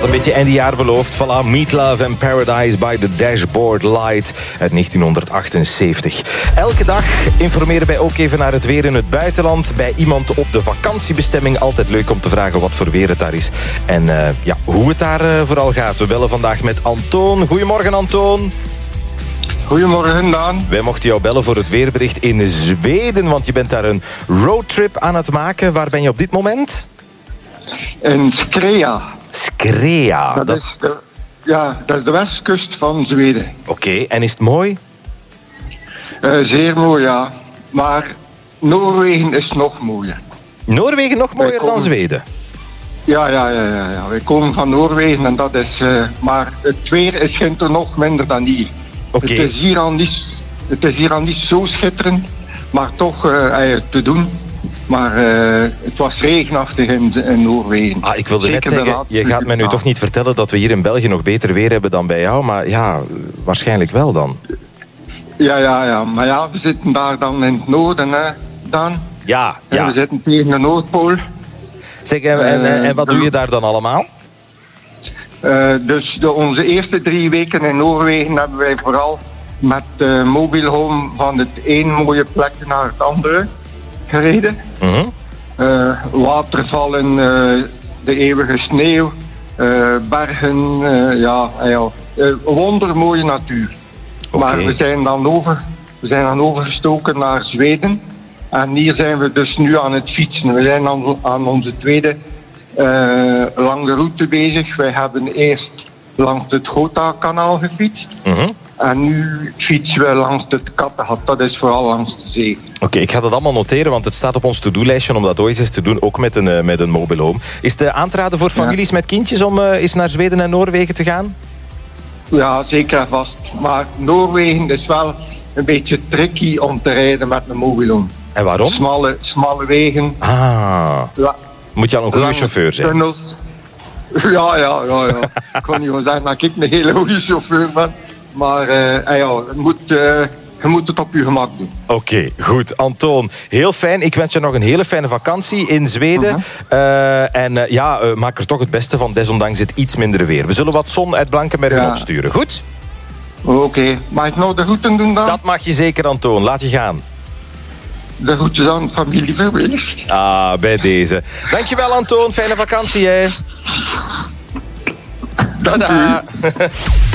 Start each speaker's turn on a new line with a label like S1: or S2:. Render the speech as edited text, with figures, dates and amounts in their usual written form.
S1: een beetje Andy Jaar beloofd. Voilà, Meat Love and Paradise by the Dashboard Light uit 1978. Elke dag informeren wij ook even naar het weer in het buitenland. Bij iemand op de vakantiebestemming. Altijd leuk om te vragen wat voor weer het daar is. En hoe het daar vooral gaat. We bellen vandaag met Antoon. Goedemorgen, Antoon.
S2: Goedemorgen, Daan.
S1: Wij mochten jou bellen voor het weerbericht in Zweden, want je bent daar een roadtrip aan het maken. Waar ben je op dit moment?
S2: In Skrea.
S1: Skrea.
S2: Dat is de westkust van Zweden.
S1: Oké, en is het mooi?
S2: Zeer mooi, ja. Maar Noorwegen is nog mooier.
S1: Noorwegen nog mooier dan Zweden?
S2: Ja. Wij komen van Noorwegen en dat is... maar het weer is er nog minder dan hier.
S1: Oké.
S2: Het is hier al niet zo schitterend, maar toch te doen. Maar het was regenachtig in Noorwegen.
S1: Ik wilde net zeggen, je gaat mij nu toch niet vertellen dat we hier in België nog beter weer hebben dan bij jou. Maar ja, waarschijnlijk wel dan.
S2: Ja. Maar ja, we zitten daar dan in het noorden, hè, Dan.
S1: Ja.
S2: We zitten tegen de Noordpool.
S1: Zeg, en wat doe je daar dan allemaal?
S2: Dus onze eerste 3 weken in Noorwegen hebben wij vooral met de mobile home van het een mooie plek naar het andere gereden.
S1: Mm-hmm.
S2: Watervallen, de eeuwige sneeuw, bergen, wondermooie natuur.
S1: Okay.
S2: Maar we zijn dan overgestoken naar Zweden. En hier zijn we dus nu aan het fietsen. We zijn aan onze tweede lange route bezig. Wij hebben eerst langs het Gotha-kanaal gefietst. Mm-hmm. En nu fietsen we langs het Kattegat. Dat is vooral langs de zee.
S1: Oké, ik ga dat allemaal noteren, want het staat op ons to-do-lijstje om dat ooit eens te doen, ook met een mobile home. Is het aan te raden voor families met kindjes om eens naar Zweden en Noorwegen te gaan? Ja,
S2: zeker en vast. Maar Noorwegen is wel een beetje tricky om te rijden met een mobile home.
S1: En waarom?
S2: Smalle wegen.
S1: Moet je al een goede chauffeur zijn?
S2: Tunnels. Ja. Ik kan niet wel zeggen dat ik een hele goede chauffeur ben. Maar je moet het op je gemak doen.
S1: Oké, goed. Antoon, heel fijn. Ik wens je nog een hele fijne vakantie in Zweden. Maak er toch het beste van, desondanks het iets mindere weer. We zullen wat zon uit Blankenbergen opsturen. Goed?
S2: Oké. Mag ik nou de groeten doen dan?
S1: Dat mag je zeker, Antoon. Laat je gaan.
S2: De groetjes aan familie Verwelig.
S1: Bij deze. Dankjewel, Antoon. Fijne vakantie, hè.
S2: Dank u.